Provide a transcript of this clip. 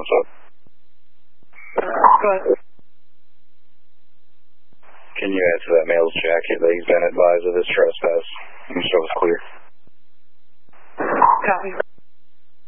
What's up? Go ahead. Can you add to that mail's jacket that he's been advised of his trespass? I'm